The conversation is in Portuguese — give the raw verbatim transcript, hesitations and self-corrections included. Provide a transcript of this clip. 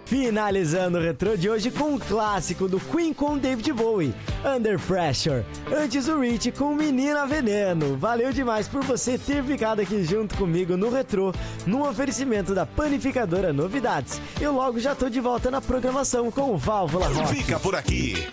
Finalizando o retrô de hoje com um clássico do Queen com David Bowie, Under Pressure. Antes o Rich com Menina Veneno. Valeu demais por você ter ficado aqui junto comigo no retrô, no oferecimento da Panificadora Novidades. Eu logo já tô de volta na programação com o Válvula Rock. Fica por aqui,